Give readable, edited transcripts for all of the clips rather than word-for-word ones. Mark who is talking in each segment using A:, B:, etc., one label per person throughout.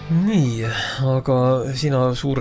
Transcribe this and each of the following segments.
A: Nii, aga sina suure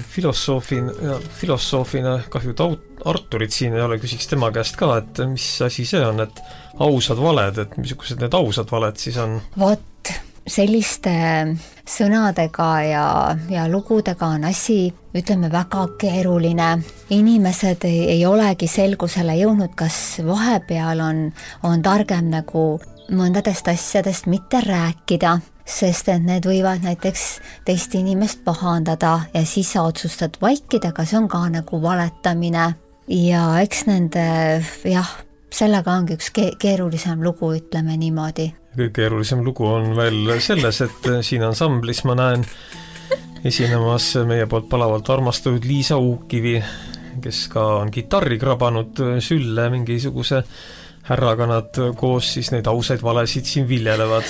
A: filosoofina, kahju, et Arturit siin ei ole, küsiks tema käest ka, et mis asi see on, et ausad valed, et missugused need ausad valed siis on?
B: Vot, selliste sõnadega ja lugudega on asi, ütleme, väga keeruline. Inimesed ei olegi selgusele jõudnud, kas vahepeal on targem nagu mõndadest asjadest mitte rääkida, sest et need võivad näiteks teist inimest pahandada ja siis sa otsustad vaikida, aga see on ka nagu valetamine. Ja eks nende, sellega ongi üks keerulisem lugu, ütleme niimoodi.
A: Kõige keerulisem lugu on veel selles, et siin ansamblis ma näen esinemas meie poolt palavalt armastatud Liisa Uukkivi, kes ka on kitarri krabanud sülle mingisuguse härraga, nad koos siis neid ausaid valesid siin viljelevad.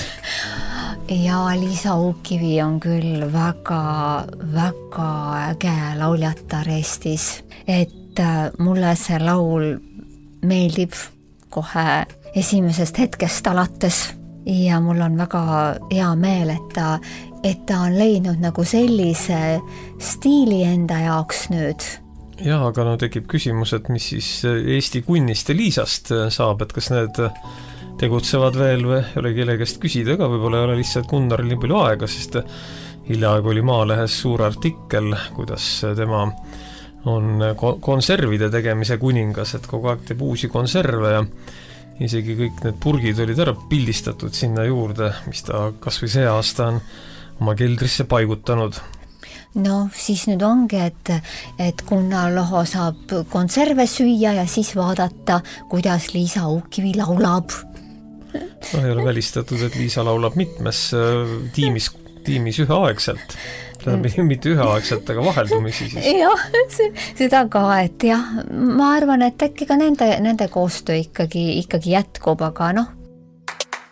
B: Ja Liisa Uukkivi on küll väga äge lauljatar Eestis, et mulle see laul meeldib kohe esimesest hetkest alates ja mul on väga hea meel, et ta on leidnud nagu sellise stiili enda jaoks nüüd.
A: Ja, aga no tekib küsimus, et mis siis Eesti Kunnist ja Liisast saab, et kas need tegutsevad veel või ei ole kellegest küsida, ega võib-olla ei ole lihtsalt Gunnaril nii palju aega, sest hiljaaegu oli Maalehes suur artikkel, kuidas tema on konservide tegemise kuningas, et kogu aeg teeb uusi konserve ja isegi kõik need purgid olid ära pildistatud sinna juurde, mis ta kas või see aasta on oma keldrisse paigutanud.
B: No siis nüüd ongi, et Gunnar Loho saab konserve süüa ja siis vaadata, kuidas Liisa Uukkivi laulab.
A: No, ei ole välistatud, et Liisa laulab mitmes tiimis üheaegselt. Mitte üheaegselt, aga vaheldumisi siis.
B: Jah, seda ka, et ma arvan, et äkki ka nende koostöö ikkagi jätkub, aga